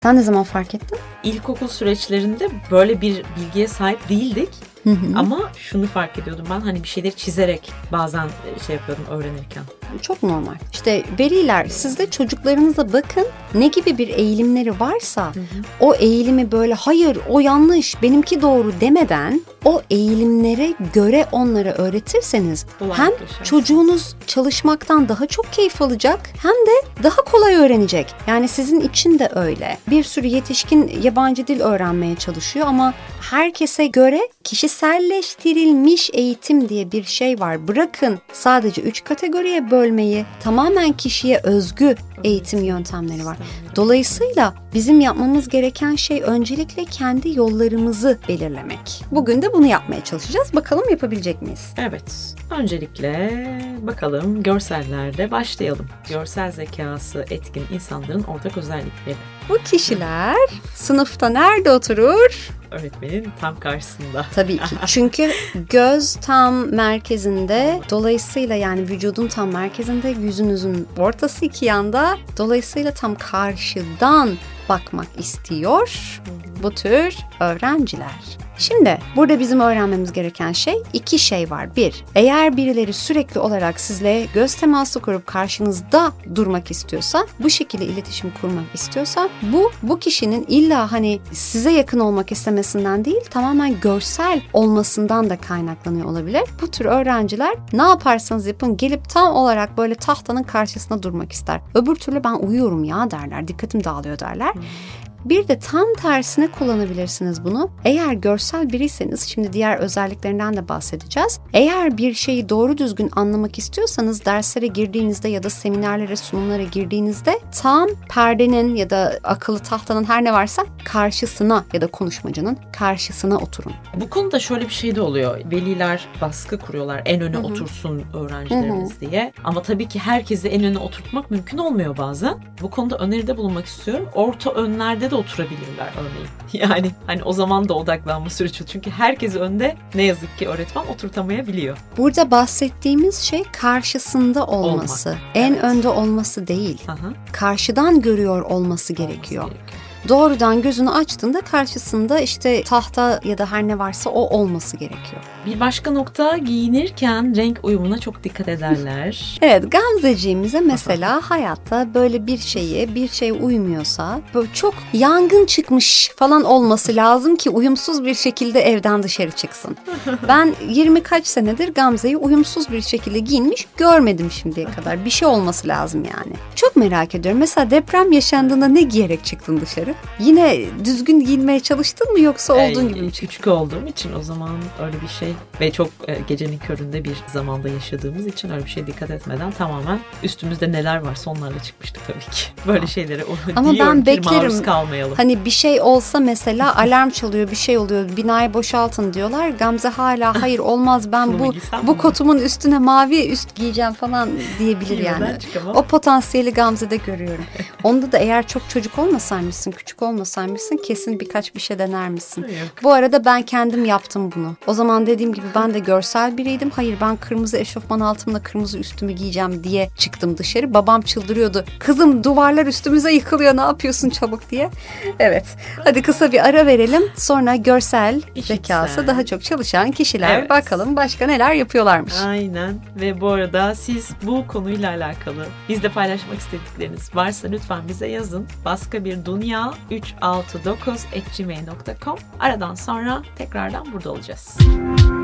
Sen ne zaman fark ettin? İlkokul süreçlerinde böyle bir bilgiye sahip değildik. Ama şunu fark ediyordum ben, hani bir şeyleri çizerek bazen şey yapıyordum öğrenirken. Çok normal. İşte veliler, siz de çocuklarınıza bakın, ne gibi bir eğilimleri varsa o eğilimi böyle hayır o yanlış benimki doğru demeden o eğilimlere göre onlara öğretirseniz hem çocuğunuz çalışmaktan daha çok keyif alacak hem de daha kolay öğrenecek. Yani sizin için de öyle. Bir sürü yetişkin yabancı dil öğrenmeye çalışıyor ama herkese göre kişiselleştirilmiş eğitim diye bir şey var. Bırakın sadece 3 kategoriye bölmeyi, tamamen kişiye özgü eğitim yöntemleri var. Dolayısıyla bizim yapmamız gereken şey öncelikle kendi yollarımızı belirlemek. Bugün de bunu yapmaya çalışacağız. Bakalım yapabilecek miyiz? Evet. Öncelikle bakalım görsellerde başlayalım. Görsel zekası etkin insanların ortak özellikleri. Bu kişiler sınıfta nerede oturur? Öğretmenin tam karşısında. Tabii ki. Çünkü göz tam merkezinde. Dolayısıyla yani vücudun tam merkezinde, yüzünüzün ortası iki yanda. Dolayısıyla tam karşıdan bakmak istiyor bu tür öğrenciler. Şimdi burada bizim öğrenmemiz gereken iki şey var. Bir, eğer birileri sürekli olarak sizle göz teması kurup karşınızda durmak istiyorsa, bu şekilde iletişim kurmak istiyorsa, bu kişinin illa hani size yakın olmak istemesinden değil, tamamen görsel olmasından da kaynaklanıyor olabilir. Bu tür öğrenciler ne yaparsanız yapın gelip tam olarak böyle tahtanın karşısında durmak ister. Öbür türlü ben uyuyorum ya derler, dikkatim dağılıyor derler. Bir de tam tersine kullanabilirsiniz bunu. Eğer görsel biriyseniz, şimdi diğer özelliklerinden de bahsedeceğiz. Eğer bir şeyi doğru düzgün anlamak istiyorsanız derslere girdiğinizde ya da seminerlere, sunumlara girdiğinizde tam perdenin ya da akıllı tahtanın her ne varsa karşısına ya da konuşmacının karşısına oturun. Bu konuda şöyle bir şey de oluyor. Veliler baskı kuruyorlar, en öne otursun öğrencilerimiz diye. Ama tabii ki herkesi en öne oturtmak mümkün olmuyor bazen. Bu konuda öneride bulunmak istiyorum. Orta önlerde de oturabilirler örneğin. Yani hani o zaman da odaklanma süreci. Çünkü herkes önde ne yazık ki öğretmen oturtamayabiliyor. Burada bahsettiğimiz şey karşısında olması. En önde olması değil. Karşıdan görüyor olması gerekiyor. Doğrudan gözünü açtığında karşısında işte tahta ya da her ne varsa o olması gerekiyor. Bir başka nokta, giyinirken renk uyumuna çok dikkat ederler. Evet, Gamzeciğimize mesela hayatta böyle bir şeye uymuyorsa böyle çok yangın çıkmış falan olması lazım ki uyumsuz bir şekilde evden dışarı çıksın. Ben 20 kaç senedir Gamze'yi uyumsuz bir şekilde giyinmiş görmedim şimdiye kadar. Bir şey olması lazım yani. Çok merak ediyorum. Mesela deprem yaşandığında ne giyerek çıktın dışarı? Yine düzgün giyinmeye çalıştın mı yoksa olduğun gibi mi çıktın? Küçük olduğum için o zaman öyle bir şey ve çok gecenin köründe bir zamanda yaşadığımız için öyle bir şeye dikkat etmeden tamamen üstümüzde neler varsa onlarla çıkmıştık tabii ki. Böyle şeylere ama ben beklerim, maruz kalmayalım. Hani bir şey olsa mesela alarm çalıyor, bir şey oluyor, binayı boşaltın diyorlar. Gamze hala hayır olmaz, ben bu kotumun üstüne mavi üst giyeceğim falan diyebilir yani. O potansiyeli Gamze'de görüyorum. Onda da eğer çok çocuk olmasaymışsın, küçük olmasaymışsın kesin birkaç bir şey dener misin? Bu arada ben kendim yaptım bunu. O zaman dediğim gibi ben de görsel biriydim. Hayır, ben kırmızı eşofman altımla kırmızı üstümü giyeceğim diye çıktım dışarı. Babam çıldırıyordu. Kızım duvarlar üstümüze yıkılıyor, ne yapıyorsun çabuk diye. Evet. Hadi kısa bir ara verelim. Sonra görsel zekası daha çok çalışan kişiler bakalım başka neler yapıyorlarmış. Aynen. Ve bu arada siz bu konuyla alakalı bizle paylaşmak istedikleriniz varsa lütfen bize yazın. baskabirdünya369@gmail.com. Aradan sonra tekrardan burada olacağız.